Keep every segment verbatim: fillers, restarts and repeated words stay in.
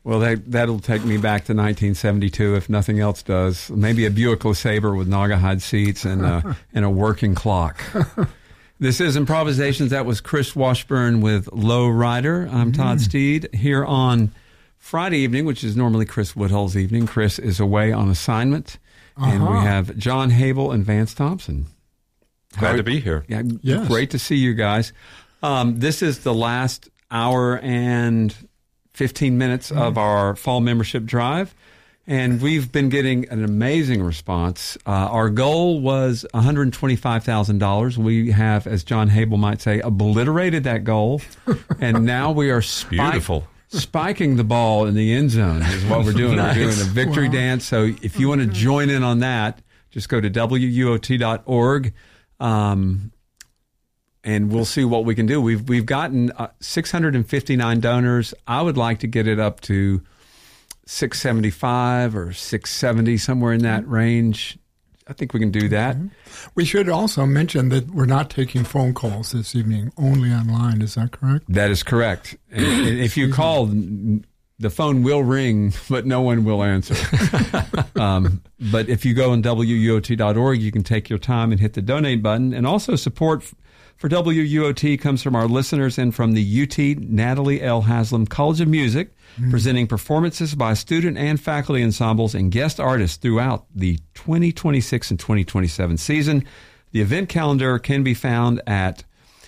Well, that, that'll take me back to nineteen seventy-two if nothing else does. Maybe a Buick LeSabre with Naugahyde seats and a, and a working clock. This is Improvisations. That was Chris Washburn with Low Rider. I'm Todd mm. Steed here on Friday evening, which is normally Chris Woodhull's evening. Chris is away on assignment. Uh-huh. And we have John Habel and Vance Thompson. Glad How, to be here. Yeah, yes. Great to see you guys. Um, this is the last hour and fifteen minutes mm. of our fall membership drive, and we've been getting an amazing response. Uh, our goal was one hundred twenty-five thousand dollars. We have, as John Habel might say, obliterated that goal, and now we are spik- Beautiful. spiking the ball in the end zone is what we're doing. Nice. We're doing a victory wow. dance. So if you want to join in on that, just go to W U O T dot org. Um, And we'll see what we can do. We've we've gotten uh, six hundred fifty-nine donors. I would like to get it up to six seventy-five or six seventy, somewhere in that range. I think we can do that. Mm-hmm. We should also mention that we're not taking phone calls this evening, only online. Is that correct? That is correct. And, and if you call, the phone will ring, but no one will answer. um, but if you go on W U O T dot org, you can take your time and hit the donate button. And also support for W U O T comes from our listeners and from the U T Natalie L. Haslam College of Music, mm. presenting performances by student and faculty ensembles and guest artists throughout the twenty twenty-six and twenty twenty-seven season. The event calendar can be found at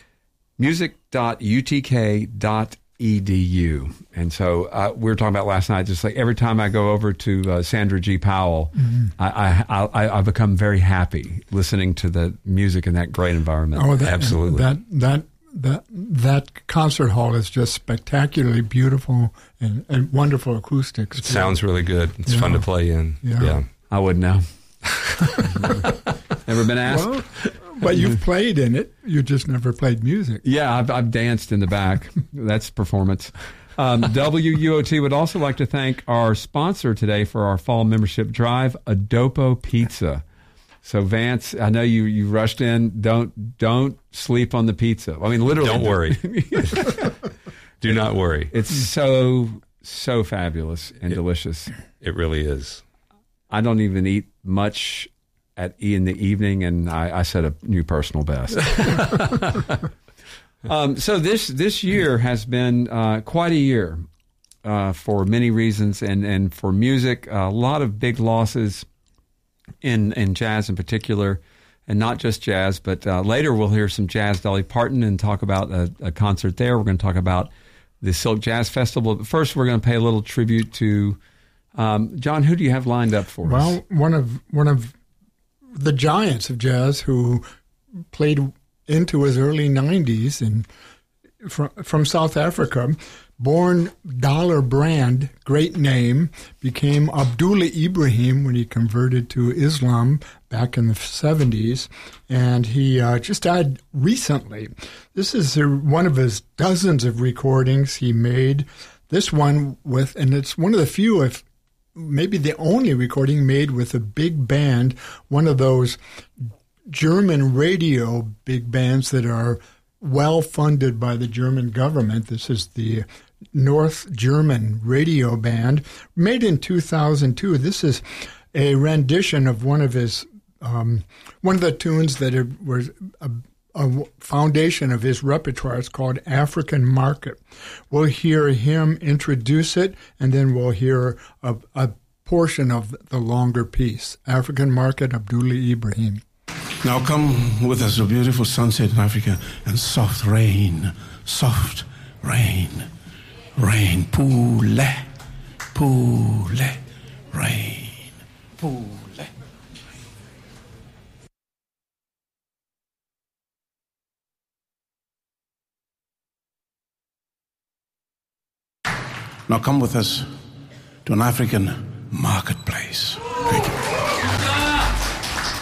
music dot u t k dot e d u. And so uh, we were talking about last night, just like every time I go over to uh, Sandra G. Powell, mm-hmm. I, I, I, I become very happy listening to the music in that great environment. Oh, that, absolutely. That, that, that, that concert hall is just spectacularly beautiful and, and wonderful acoustics. It sounds really good. It's yeah. fun to play in. Yeah. yeah. I wouldn't know. Never been asked? Well, but you've played in it. You just never played music. Yeah, I've, I've danced in the back. That's performance. Um, W U O T would also like to thank our sponsor today for our fall membership drive, Adopo Pizza. So Vance, I know you, you rushed in. Don't don't sleep on the pizza. I mean, literally. Don't worry. Do not worry. It's so so fabulous and it, delicious. It really is. I don't even eat much at in the evening, and I, I set a new personal best. um, so this this year has been uh, quite a year uh, for many reasons, and, and for music, a lot of big losses in in jazz in particular, and not just jazz. But uh, later we'll hear some jazz, Dolly Parton, and talk about a, a concert there. We're going to talk about the Silk Jazz Festival. But first, we're going to pay a little tribute to um, John. Who do you have lined up for well, us? Well, one of one of the giants of jazz who played into his early nineties and from, from South Africa, born Dollar Brand, great name, became Abdullah Ibrahim when he converted to Islam back in the seventies, and he uh, just died recently. This is one of his dozens of recordings he made. This one with, and it's one of the few, if maybe the only recording made with a big band, one of those German radio big bands that are well funded by the German government. This is the North German Radio Band, made in two thousand two. This is a rendition of one of his, um, one of the tunes that it was a, a foundation of his repertoire. It's called African Market. We'll hear him introduce it, and then we'll hear a, a portion of the longer piece. African Market, Abdullah Ibrahim. Now come with us, a beautiful sunset in Africa, and soft rain, soft rain, rain, poule, poule, rain, poule. Now come with us to an African marketplace. Thank you.